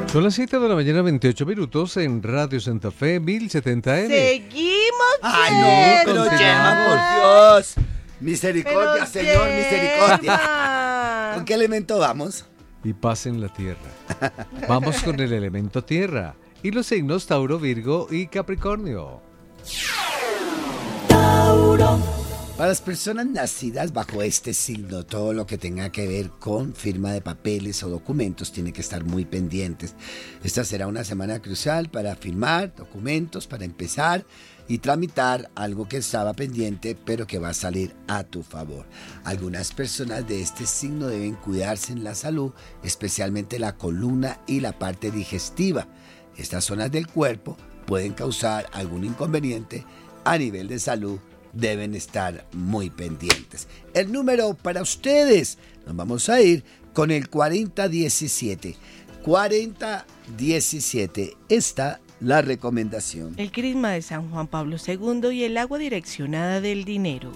Son las 7 de la mañana, 28 minutos en Radio Santa Fe, 1070M. Seguimos, Ay, no, pero Continuamos. Gemma, por Dios. Misericordia, Pero Señor, misericordia. Gemma. ¿Con qué elemento vamos? Y paz en la tierra. Vamos con el elemento tierra y los signos Tauro, Virgo y Capricornio. Para las personas nacidas bajo este signo, todo lo que tenga que ver con firma de papeles o documentos tiene que estar muy pendientes. Esta será una semana crucial para firmar documentos, para empezar y tramitar algo que estaba pendiente, pero que va a salir a tu favor. Algunas personas de este signo deben cuidarse en la salud, especialmente la columna y la parte digestiva. Estas zonas del cuerpo pueden causar algún inconveniente a nivel de salud. Deben estar muy pendientes. El número para ustedes, nos vamos a ir con el 4017. 4017 está la recomendación. El crisma de San Juan Pablo II y el agua direccionada del dinero.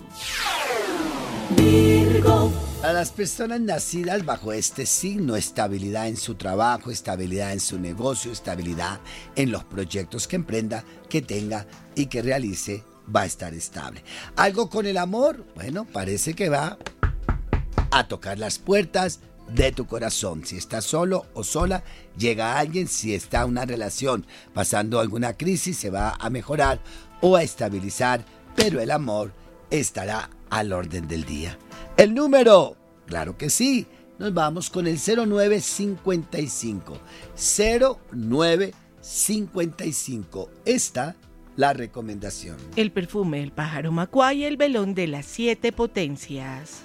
Para las personas nacidas bajo este signo, estabilidad en su trabajo, estabilidad en su negocio, estabilidad en los proyectos que emprenda, que tenga y que realice, va a estar estable. Algo con el amor, bueno, parece que va a tocar las puertas de tu corazón. Si estás solo o sola, llega alguien. Si está una relación pasando alguna crisis, se va a mejorar o a estabilizar, pero el amor estará al orden del día. El número, claro que sí, nos vamos con el 0955. 0955. Esta la recomendación. El perfume del pájaro macuá y el velón de las 7 potencias.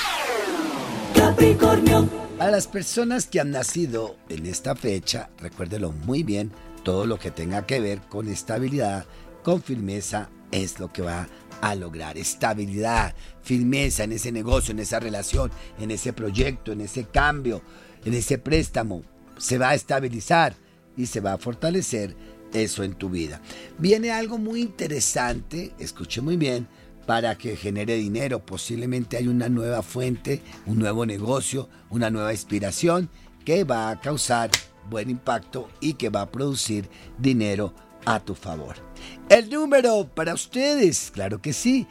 A las personas que han nacido en esta fecha, recuérdelo muy bien, todo lo que tenga que ver con estabilidad, con firmeza, es lo que va a lograr. Estabilidad, firmeza en ese negocio, en esa relación, en ese proyecto, en ese cambio, en ese préstamo. Se va a estabilizar y se va a fortalecer eso en tu vida. Viene algo muy interesante, escuche muy bien, para que genere dinero. Posiblemente hay una nueva fuente, un nuevo negocio, una nueva inspiración que va a causar buen impacto y que va a producir dinero a tu favor. El número para ustedes, claro que sí,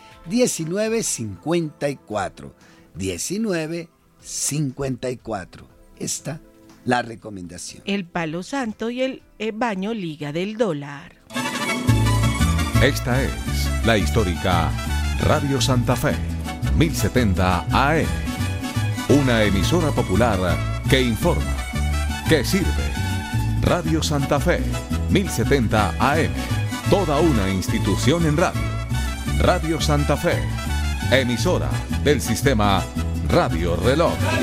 1954. 1954. Esta la recomendación. El palo santo y el baño liga del dólar. Esta es la histórica Radio Santa Fe, 1070 AM. Una emisora popular que informa, que sirve. Radio Santa Fe, 1070 AM. Toda una institución en radio. Radio Santa Fe, emisora del sistema Radio Reloj.